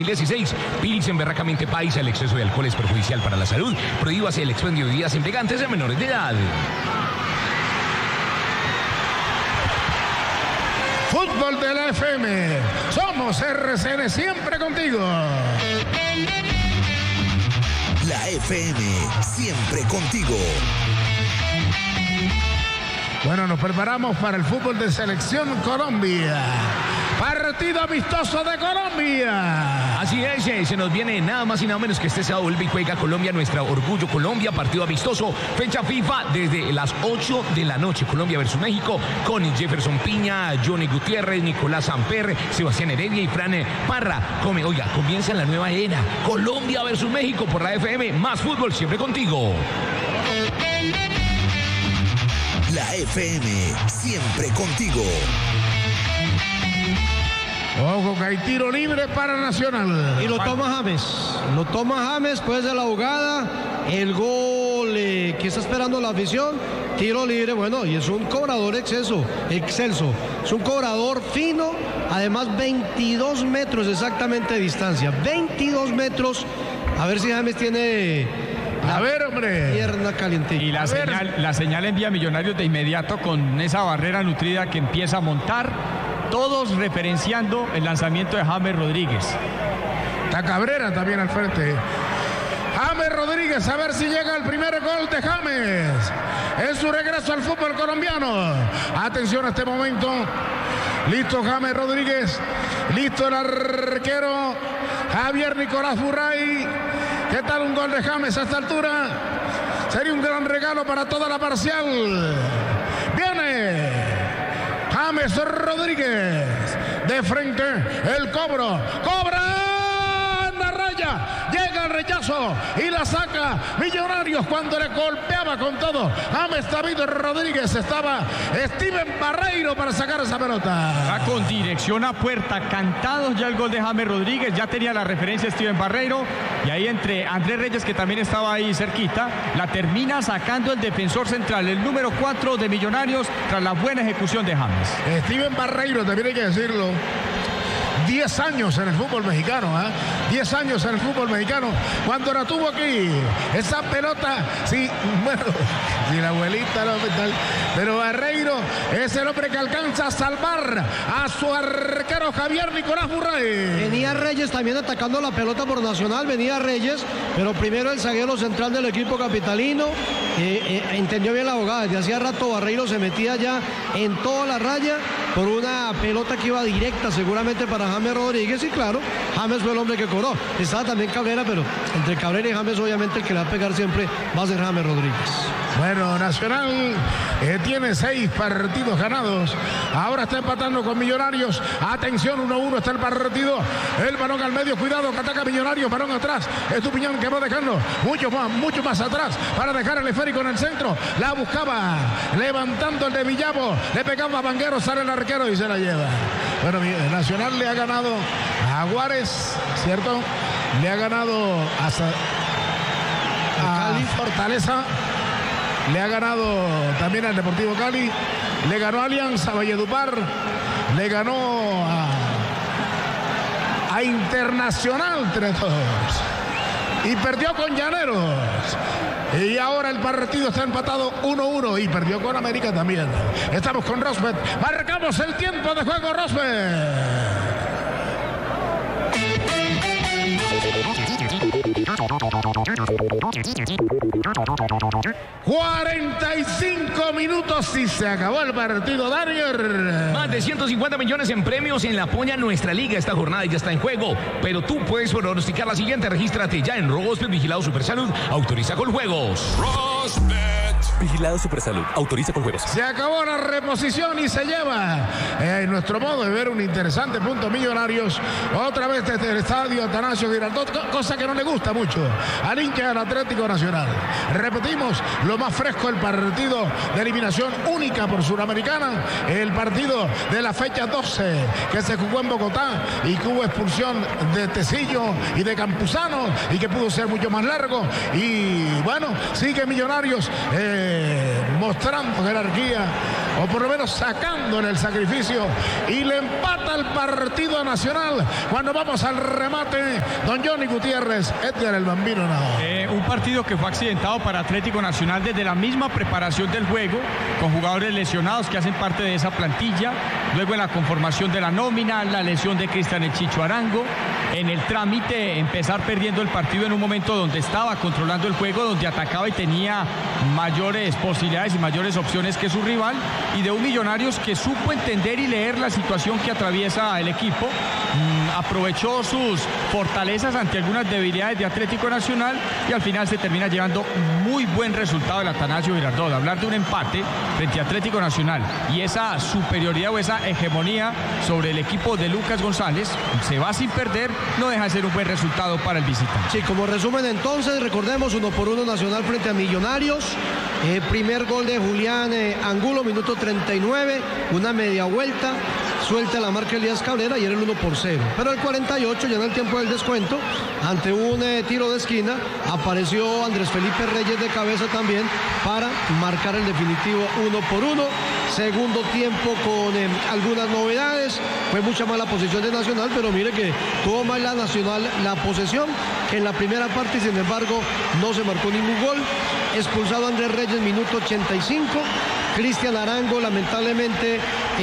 16. Pilsen berracamente paisa. El exceso de alcohol es perjudicial para la salud. Prohíbase el expendio de bebidas embriagantes a menores de edad. Fútbol de la FM. Somos RCN, siempre contigo. La FM, siempre contigo. Bueno, nos preparamos para el fútbol de Selección Colombia. Partido amistoso de Colombia. Así es, se nos viene nada más y nada menos que este sábado vuelve y juega Colombia, nuestra Orgullo Colombia, partido amistoso, fecha FIFA desde las 8 de la noche, Colombia versus México, con Jefferson Piña, Johnny Gutiérrez, Nicolás Samper, Sebastián Heredia y Fran Parra. Comienza la nueva era, Colombia versus México por la FM, más fútbol siempre contigo. La FM, siempre contigo. Ojo que hay tiro libre para Nacional. Y lo toma James después de la jugada, el gol que está esperando la afición, tiro libre, bueno, y es un cobrador excelso, es un cobrador fino, además 22 metros exactamente de distancia, 22 metros, a ver si James tiene... hombre. Pierna calientita. Y la señal envía a Millonarios de inmediato con esa barrera nutrida que empieza a montar, todos referenciando el lanzamiento de James Rodríguez. Está Cabrera también al frente. James Rodríguez, a ver si llega el primer gol de James en su regreso al fútbol colombiano. Atención a este momento. Listo James Rodríguez. Listo el arquero Javier Nicolás Burray. ¿Qué tal un gol de James a esta altura? Sería un gran regalo para toda la parcial. Viene James Rodríguez. De frente el cobro. ¡Cobra en la raya! Llega el rechazo y la saca Millonarios cuando le golpeaba con todo. James David Rodríguez, estaba Steven Barreiro para sacar esa pelota. Va con dirección a puerta, cantados ya el gol de James Rodríguez, ya tenía la referencia Steven Barreiro y ahí entre Andrés Reyes, que también estaba ahí cerquita, la termina sacando el defensor central, el número 4 de Millonarios, tras la buena ejecución de James. Steven Barreiro, también hay que decirlo. 10 años en el fútbol mexicano, 10 años en el fútbol mexicano. Cuando la tuvo aquí, esa pelota, sí, bueno, si la abuelita, no, tal, pero Barreiro es el hombre que alcanza a salvar a su arquero Javier Nicolás Burray. Venía Reyes también atacando la pelota por Nacional, venía Reyes, pero primero el zaguero central del equipo capitalino entendió bien la jugada. Desde hacía rato Barreiro se metía ya en toda la raya por una pelota que iba directa seguramente para James Rodríguez, y claro, James fue el hombre que cobró. Estaba también Cabrera, pero entre Cabrera y James obviamente el que le va a pegar siempre va a ser James Rodríguez. Bueno, Nacional tiene 6 partidos ganados. Ahora está empatando con Millonarios. Atención, 1-1 está el partido. El balón al medio, cuidado que ataca Millonarios. Balón atrás. Estupiñán que va dejando mucho más atrás para dejar el esférico en el centro. La buscaba levantando el de Villavo. Le pegaba a Vanguero, sale el arquero y se la lleva. Bueno, Nacional le ha ganado a Juárez, ¿cierto? Le ha ganado a Fortaleza. Le ha ganado también al Deportivo Cali. Le ganó a Alianza, Valledupar. Le ganó a Internacional 3-2. Y perdió con Llaneros. Y ahora el partido está empatado 1-1. Y perdió con América también. Estamos con Rosbeth. Marcamos el tiempo de juego, Rosbeth. 45 minutos y se acabó el partido, Daniel. Más de 150 millones en premios en la Poña Nuestra Liga. Esta jornada ya está en juego, pero tú puedes pronosticar la siguiente. Regístrate ya en Rosbet, Vigilado Supersalud. Autoriza con juegos. Rosbet. Vigilado Supersalud. Autoriza con juegos. Se acabó la reposición y se lleva en nuestro modo de ver un interesante punto Millonarios. Otra vez desde el estadio Atanasio Girardot, cosa que no le gusta mucho al hincha del Atlético Nacional. Repetimos, lo más fresco, el partido de eliminación única por Suramericana, el partido de la fecha 12 que se jugó en Bogotá y que hubo expulsión de Tecillo y de Campuzano y que pudo ser mucho más largo. Y bueno, sigue Millonarios mostrando jerarquía o por lo menos sacándole el sacrificio, y le empata el partido a Nacional. Cuando vamos al remate, don Johnny Gutiérrez, Edgar el Bambino Nado. Un partido que fue accidentado para Atlético Nacional desde la misma preparación del juego, con jugadores lesionados que hacen parte de esa plantilla, luego en la conformación de la nómina, la lesión de Cristian El Chicho Arango, en el trámite empezar perdiendo el partido en un momento donde estaba controlando el juego, donde atacaba y tenía mayores posibilidades y mayores opciones que su rival, y de un Millonarios que supo entender y leer la situación que atraviesa el equipo, aprovechó sus fortalezas ante algunas debilidades de Atlético Nacional y al final se termina llevando muy buen resultado del Atanasio Girardot. Hablar de un empate frente a Atlético Nacional y esa superioridad o esa hegemonía sobre el equipo de Lucas González, se va sin perder, no deja de ser un buen resultado para el visitante. Sí, como resumen entonces, recordemos 1-1 Nacional frente a Millonarios. Primer gol de Julián Angulo, minuto 39, una media vuelta, suelta la marca Elías Cabrera y era el 1-0. Pero el 48, ya en el tiempo del descuento, ante un tiro de esquina, apareció Andrés Felipe Reyes de cabeza también para marcar el definitivo 1-1. Segundo tiempo con algunas novedades, fue mucha mala posición de Nacional, pero mire que tuvo más la Nacional la posesión que en la primera parte, y sin embargo no se marcó ningún gol. Expulsado Andrés Reyes, minuto 85. Cristian Arango lamentablemente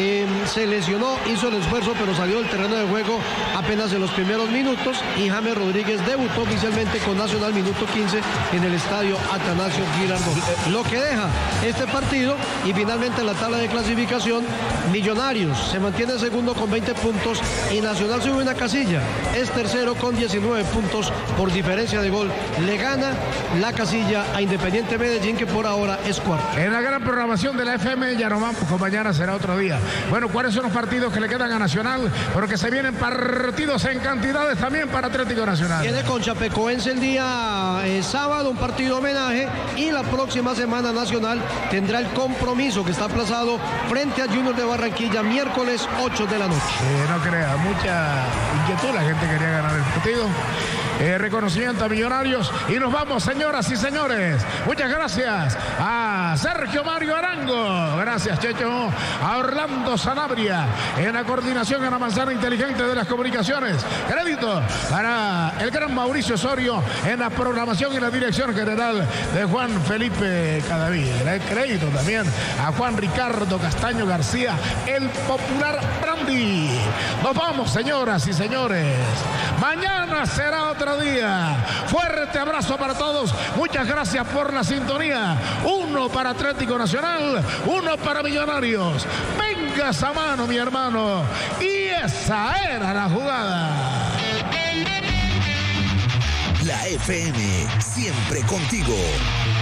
se lesionó, hizo el esfuerzo pero salió del terreno de juego apenas en los primeros minutos, y James Rodríguez debutó oficialmente con Nacional minuto 15 en el estadio Atanasio Girardot. Lo que deja este partido, y finalmente en la tabla de clasificación, Millonarios se mantiene segundo con 20 puntos y Nacional sube una casilla, es tercero con 19 puntos por diferencia de gol. Le gana la casilla a Independiente Medellín, que por ahora es cuarto. En la gran programación de la FM, ya nos vamos, con mañana será otro día. Bueno, ¿cuáles son los partidos que le quedan a Nacional? Porque se vienen partidos en cantidades también para Atlético Nacional. Viene con Chapecoense el día sábado, un partido homenaje, y la próxima semana Nacional tendrá el compromiso que está aplazado frente a Junior de Barranquilla, miércoles 8 de la noche. No crea, mucha inquietud, la gente quería ganar el partido. Reconocimiento a Millonarios, y nos vamos, señoras y señores. Muchas gracias a Sergio Mario Arango, gracias Checho, a Orlando Sanabria en la coordinación en la manzana inteligente de las comunicaciones. Crédito para el gran Mauricio Osorio en la programación y la dirección general de Juan Felipe Cadavid. Crédito también a Juan Ricardo Castaño García, el popular Brandy. Nos vamos, señoras y señores. Mañana será otro día. Fuerte abrazo para todos. Muchas gracias por la sintonía. Uno para Atlético Nacional, uno para Millonarios. Venga esa mano, mi hermano. Y esa era la jugada. La FM, siempre contigo.